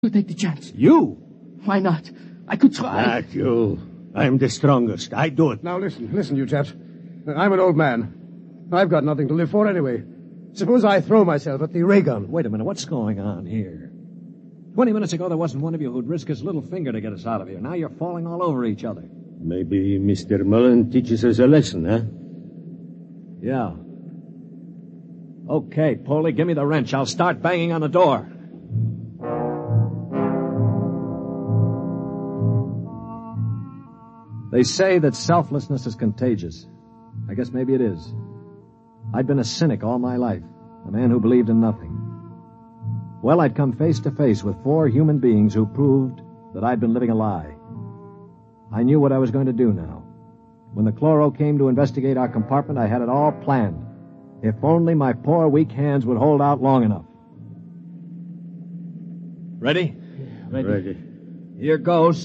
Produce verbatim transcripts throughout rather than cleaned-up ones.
I'll take the chance. You? Why not? I could try. Not you. I'm the strongest. I do it. Now listen, listen, you chaps. I'm an old man. I've got nothing to live for anyway. Suppose I throw myself at the ray gun. Wait a minute. What's going on here? Twenty minutes ago, there wasn't one of you who'd risk his little finger to get us out of here. Now you're falling all over each other. Maybe Mister Mullen teaches us a lesson, huh? Yeah. Okay, Poley, give me the wrench. I'll start banging on the door. They say that selflessness is contagious. I guess maybe it is. I'd been a cynic all my life, a man who believed in nothing. Well, I'd come face to face with four human beings who proved that I'd been living a lie. I knew what I was going to do now. When the chloro came to investigate our compartment, I had it all planned. If only my poor, weak hands would hold out long enough. Ready? Ready. Ready. Here goes.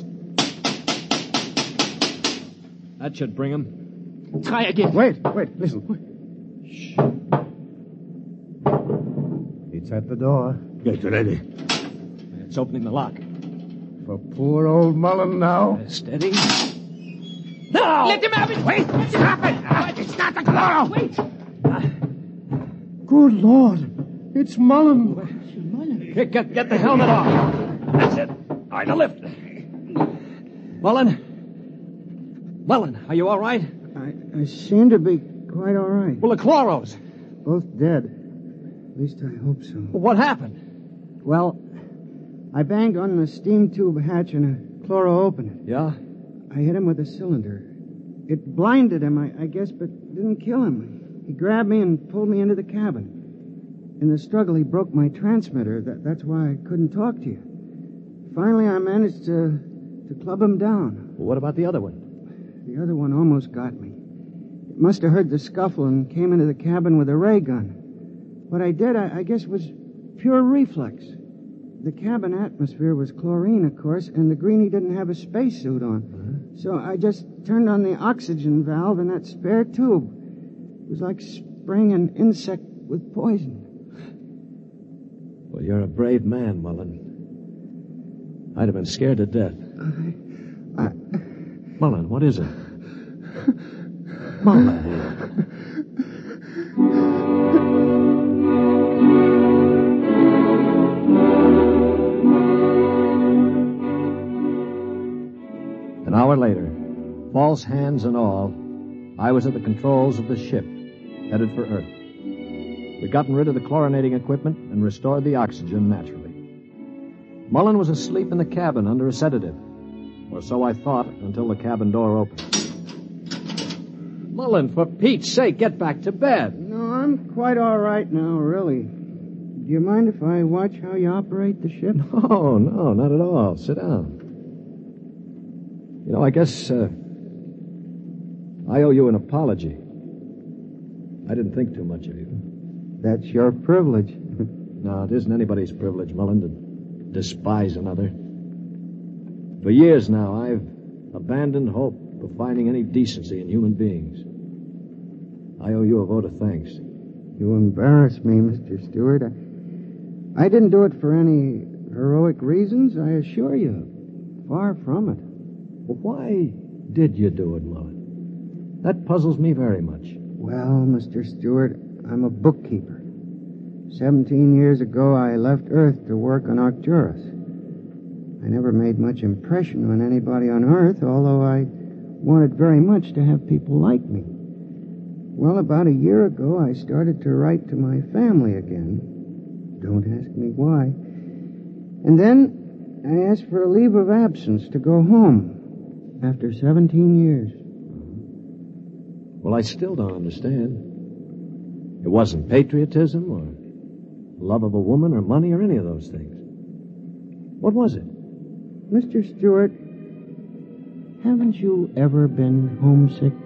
That should bring him. Try again. Wait, wait, listen. Shh. It's at the door. Get ready. It's opening the lock. For poor old Mullen now. Steady. No! Let him have it! Wait! Stop it! Ah, it's not the chloro! Wait! Good Lord. It's Mullen. Mullen. Get, get, get the helmet off. That's it. All right, now lift. Mullen? Mullen, are you all right? I, I seem to be quite all right. Well, the chloros. Both dead. At least I hope so. Well, what happened? Well, I banged on the steam tube hatch and a chloro opened it. Yeah? I hit him with a cylinder. It blinded him, I, I guess, but didn't kill him. He grabbed me and pulled me into the cabin. In the struggle, he broke my transmitter. That, that's why I couldn't talk to you. Finally, I managed to, to club him down. Well, what about the other one? The other one almost got me. It must have heard the scuffle and came into the cabin with a ray gun. What I did, I, I guess, was pure reflex. The cabin atmosphere was chlorine, of course, and the greenie didn't have a spacesuit on. Uh-huh. So I just turned on the oxygen valve in that spare tube. It was like spraying an insect with poison. Well, you're a brave man, Mullen. I'd have been scared to death. I... I... Mullen, what is it? Mullen. An hour later, false hands and all, I was at the controls of the ship, headed for Earth. We'd gotten rid of the chlorinating equipment and restored the oxygen naturally. Mullen was asleep in the cabin under a sedative. Or so I thought until the cabin door opened. Mullen, for Pete's sake, get back to bed. No, I'm quite all right now, really. Do you mind if I watch how you operate the ship? No, no, not at all. Sit down. You know, I guess uh, I owe you an apology. I didn't think too much of you. That's your privilege. No, it isn't anybody's privilege, Mullen, to despise another. For years now, I've abandoned hope of finding any decency in human beings. I owe you a vote of thanks. You embarrass me, Mister Stewart. I, I didn't do it for any heroic reasons, I assure you. Far from it. Well, why did you do it, Mullen? That puzzles me very much. Well, Mister Stewart, I'm a bookkeeper. Seventeen years ago, I left Earth to work on Arcturus. I never made much impression on anybody on Earth, although I wanted very much to have people like me. Well, about a year ago, I started to write to my family again. Don't ask me why. And then I asked for a leave of absence to go home after seventeen years. Well, I still don't understand. It wasn't patriotism or love of a woman or money or any of those things. What was it? Mister Stewart, haven't you ever been homesick?